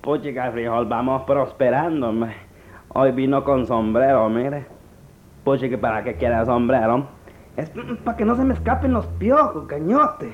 Puchica frijol, vamos prosperando, hombre. Hoy vino con sombrero, mire. Puchica, ¿para qué quiere sombrero? Es para que no se me escapen los piojos, gañote.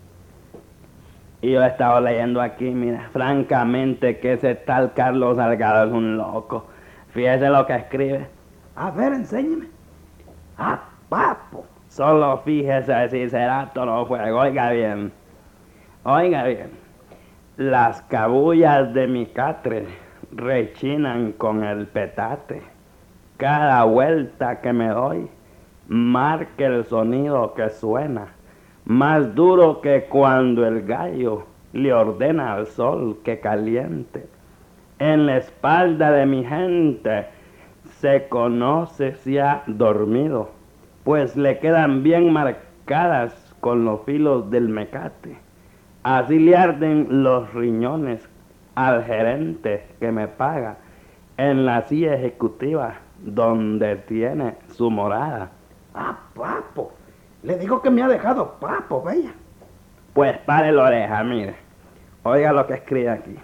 Y yo he estado leyendo aquí, mira, francamente que ese tal Carlos Salgado es un loco. Fíjese lo que escribe. A ver, enséñeme. Ah, papo. Solo fíjese si será todo fuego. Oiga bien. Oiga bien. Las cabullas de mi catre rechinan con el petate. Cada vuelta que me doy, marca el sonido que suena, más duro que cuando el gallo le ordena al sol que caliente. En la espalda de mi gente se conoce si ha dormido, pues le quedan bien marcadas con los filos del mecate. Así le arden los riñones al gerente que me paga en la silla ejecutiva donde tiene su morada. Ah, papo. Le digo que me ha dejado papo, vaya. Pues pare la oreja, mire. Oiga lo que escribe aquí.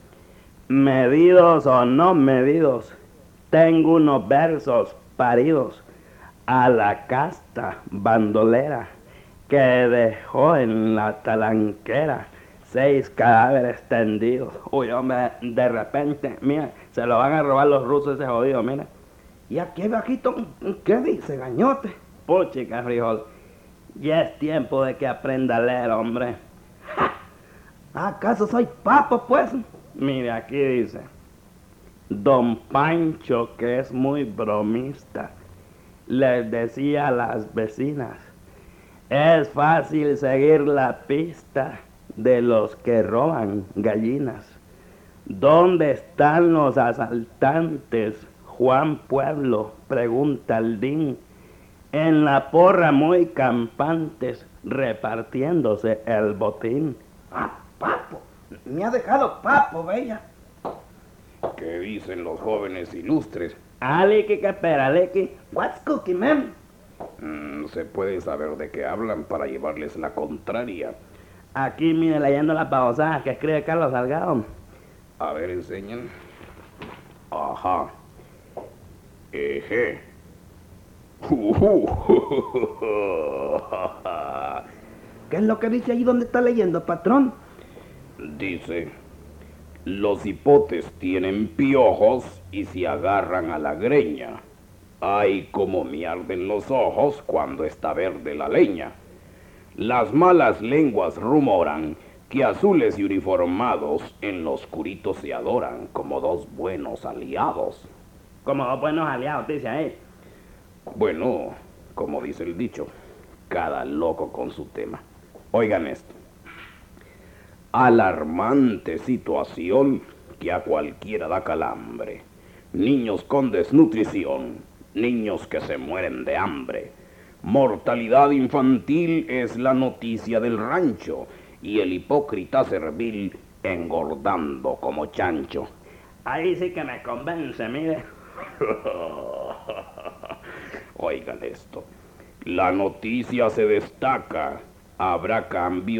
Medidos o no medidos, tengo unos versos paridos a la casta bandolera que dejó en la talanquera 6 cadáveres tendidos. Uy, hombre, de repente, mira, se lo van a robar los rusos ese jodido, mira. Y aquí bajito, ¿qué dice, gañote? Puchica frijol, ya es tiempo de que aprenda a leer, hombre. ¿Acaso soy papo, pues? Mire, aquí dice, Don Pancho, que es muy bromista, les decía a las vecinas, es fácil seguir la pista de los que roban gallinas. ¿Dónde están los asaltantes? Juan Pueblo, pregunta el DIN. En la porra muy campantes, repartiéndose el botín. Ah, papo. Me ha dejado papo, bella. ¿Qué dicen los jóvenes ilustres? Aliki, que espera, Aliki. What's cooking, man? ¿Se puede saber de qué hablan para llevarles la contraria? Aquí, mire, leyendo las babosadas que escribe Carlos Salgado. A ver, enseñan. Ajá. Eje. ¿Qué es lo que dice ahí donde está leyendo, patrón? Dice, los hipotes tienen piojos y se agarran a la greña. Ay, como me arden los ojos cuando está verde la leña. Las malas lenguas rumoran que azules y uniformados en lo oscurito se adoran como dos buenos aliados. Como dos buenos aliados, dice ahí. Bueno, como dice el dicho, cada loco con su tema. Oigan esto. Alarmante situación que a cualquiera da calambre. Niños con desnutrición, niños que se mueren de hambre. Mortalidad infantil es la noticia del rancho y el hipócrita servil engordando como chancho. Ahí sí que me convence, mire. Oigan esto. La noticia se destaca. Habrá cambio